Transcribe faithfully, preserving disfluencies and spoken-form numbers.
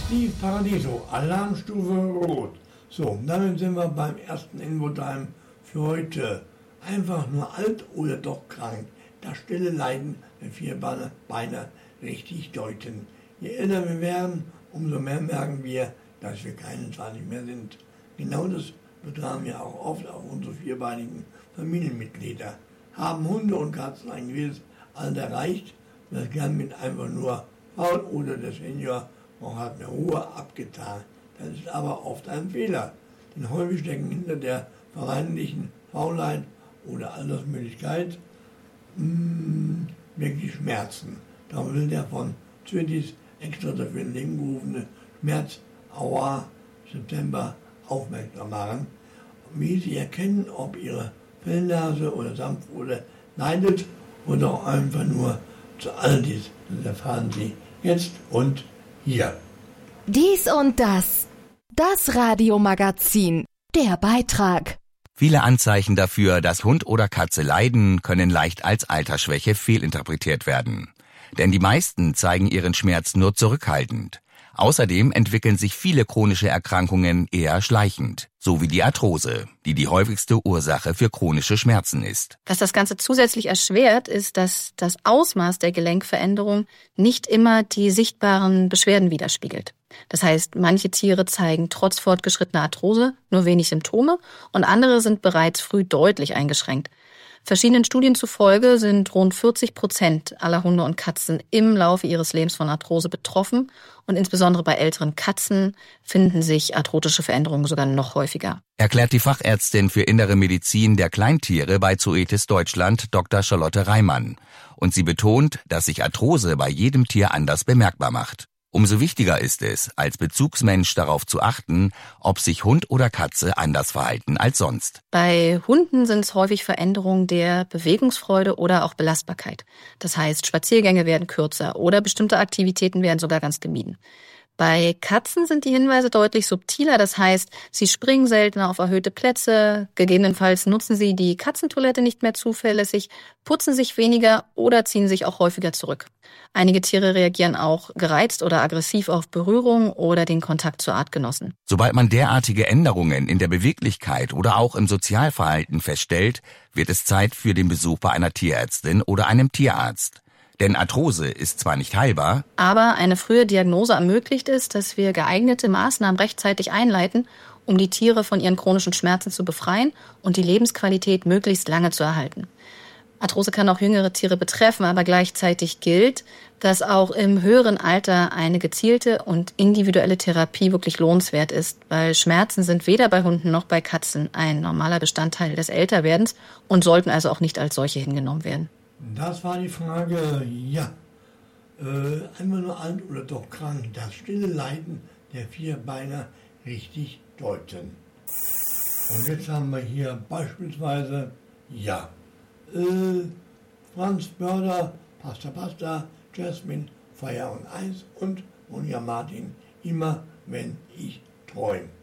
Steve Paradiso, Alarmstufe Rot. So, damit sind wir beim ersten Infotime für heute. Einfach nur alt oder doch krank. Das stille Leiden der Vierbeiner Beiner richtig deuten. Je älter wir werden, umso mehr merken wir, dass wir keine zwanzig mehr sind. Genau das betragen wir auch oft auf unsere vierbeinigen Familienmitglieder. Haben Hunde und Katzen ein gewisses Alter erreicht, das kann mit einfach nur faul oder der Senior man hat eine Ruhe abgetan. Das ist aber oft ein Fehler, denn häufig stecken hinter der vermeintlichen Faulheit oder Altersmüdigkeit mh, wirklich Schmerzen. Darum will der von Zündis extra dafür ins Leben gerufene Schmerz-Aua September aufmerksam machen, wie sie erkennen, ob ihre Fellnase oder Sanftfolie leidet oder auch einfach nur zu alt ist. Das erfahren Sie jetzt und hier. Dies und das. Das Radiomagazin. Der Beitrag. Viele Anzeichen dafür, dass Hund oder Katze leiden, können leicht als Altersschwäche fehlinterpretiert werden. Denn die meisten zeigen ihren Schmerz nur zurückhaltend. Außerdem entwickeln sich viele chronische Erkrankungen eher schleichend, so wie die Arthrose, die die häufigste Ursache für chronische Schmerzen ist. Was das Ganze zusätzlich erschwert, ist, dass das Ausmaß der Gelenkveränderung nicht immer die sichtbaren Beschwerden widerspiegelt. Das heißt, manche Tiere zeigen trotz fortgeschrittener Arthrose nur wenig Symptome und andere sind bereits früh deutlich eingeschränkt. Verschiedenen Studien zufolge sind rund vierzig Prozent aller Hunde und Katzen im Laufe ihres Lebens von Arthrose betroffen und insbesondere bei älteren Katzen finden sich arthrotische Veränderungen sogar noch häufiger. Erklärt die Fachärztin für Innere Medizin der Kleintiere bei Zoetis Deutschland, Doktor Charlotte Reimann. Und sie betont, dass sich Arthrose bei jedem Tier anders bemerkbar macht. Umso wichtiger ist es, als Bezugsmensch darauf zu achten, ob sich Hund oder Katze anders verhalten als sonst. Bei Hunden sind es häufig Veränderungen der Bewegungsfreude oder auch Belastbarkeit. Das heißt, Spaziergänge werden kürzer oder bestimmte Aktivitäten werden sogar ganz gemieden. Bei Katzen sind die Hinweise deutlich subtiler, das heißt, sie springen seltener auf erhöhte Plätze, gegebenenfalls nutzen sie die Katzentoilette nicht mehr zuverlässig, putzen sich weniger oder ziehen sich auch häufiger zurück. Einige Tiere reagieren auch gereizt oder aggressiv auf Berührung oder den Kontakt zu Artgenossen. Sobald man derartige Änderungen in der Beweglichkeit oder auch im Sozialverhalten feststellt, wird es Zeit für den Besuch bei einer Tierärztin oder einem Tierarzt. Denn Arthrose ist zwar nicht heilbar, aber eine frühe Diagnose ermöglicht es, dass wir geeignete Maßnahmen rechtzeitig einleiten, um die Tiere von ihren chronischen Schmerzen zu befreien und die Lebensqualität möglichst lange zu erhalten. Arthrose kann auch jüngere Tiere betreffen, aber gleichzeitig gilt, dass auch im höheren Alter eine gezielte und individuelle Therapie wirklich lohnenswert ist, weil Schmerzen sind weder bei Hunden noch bei Katzen ein normaler Bestandteil des Älterwerdens und sollten also auch nicht als solche hingenommen werden. Das war die Frage, ja, äh, einfach nur alt oder doch krank, das stille Leiden der Vierbeiner richtig deuten. Und jetzt haben wir hier beispielsweise, ja, äh, Franz Börder, Pasta Pasta, Jasmin, Feuer und Eis und Monja Martin, immer wenn ich träume.